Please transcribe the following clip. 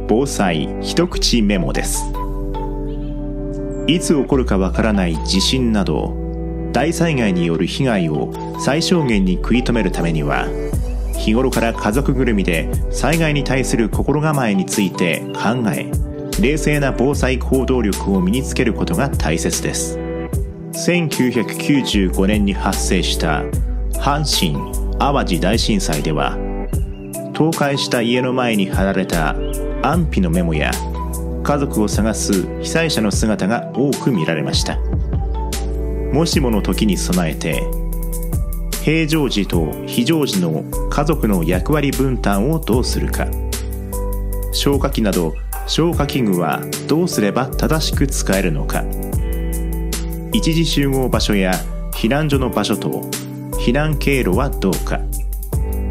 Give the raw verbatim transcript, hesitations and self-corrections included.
防災一口メモです。いつ起こるかわからない地震など大災害による被害を最小限に食い止めるためには、日頃から家族ぐるみで災害に対する心構えについて考え、冷静な防災行動力を身につけることが大切です。せんきゅうひゃくきゅうじゅうごねんに発生した阪神・淡路大震災では、倒壊した家の前に貼られた安否のメモや家族を探す被災者の姿が多く見られました。もしもの時に備えて、平常時と非常時の家族の役割分担をどうするか、消火器など消火器具はどうすれば正しく使えるのか、一時集合場所や避難所の場所と避難経路はどうか、